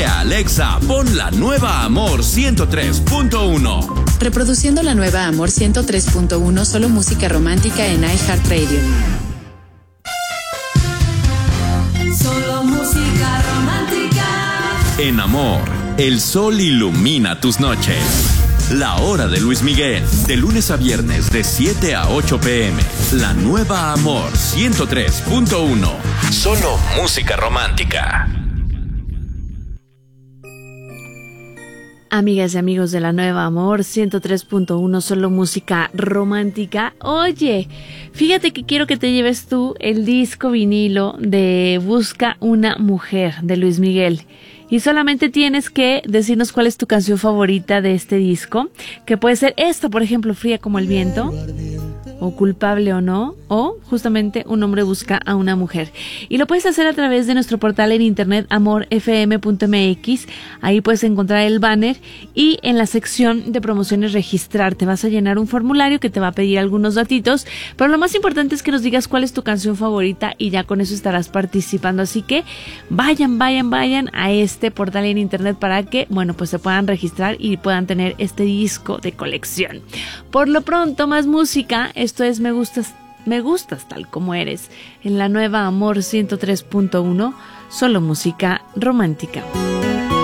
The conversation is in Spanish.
Alexa, pon la nueva Amor 103.1. Reproduciendo la nueva Amor 103.1, solo música romántica en iHeartRadio. Solo música romántica. En Amor, el sol ilumina tus noches. La hora de Luis Miguel, de lunes a viernes de 7 a 8 p.m. La nueva Amor 103.1. Solo música romántica. Amigas y amigos de la nueva Amor 103.1, solo música romántica. Oye, fíjate que quiero que te lleves tú el disco vinilo de Busca una mujer de Luis Miguel. Y solamente tienes que decirnos cuál es tu canción favorita de este disco, que puede ser esta, por ejemplo, Fría como el viento, o Culpable o no, o justamente Un hombre busca a una mujer. Y lo puedes hacer a través de nuestro portal en internet amorfm.mx. Ahí puedes encontrar el banner y en la sección de promociones registrar. Te vas a llenar un formulario que te va a pedir algunos datitos, pero lo más importante es que nos digas cuál es tu canción favorita y ya con eso estarás participando. Así que vayan a este portal en internet para que, bueno, pues se puedan registrar y puedan tener este disco de colección. Por lo pronto, más música. Esto es Me gustas tal como eres, en la nueva Amor 103.1, solo música romántica.